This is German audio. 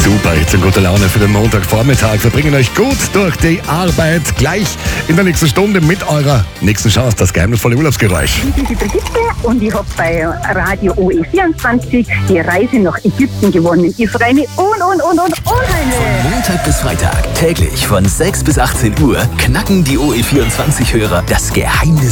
Super, jetzt eine gute Laune für den Montagvormittag. Wir bringen euch gut durch die Arbeit. Gleich in der nächsten Stunde mit eurer nächsten Chance, das geheimnisvolle Urlaubsgeräusch. Ich bin die Brigitte und ich habe bei Radio OE24 die Reise nach Ägypten gewonnen. Ich freue mich unheimlich. Montag bis Freitag, täglich von 6 bis 18 Uhr, knacken die OE24-Hörer das Geheimnis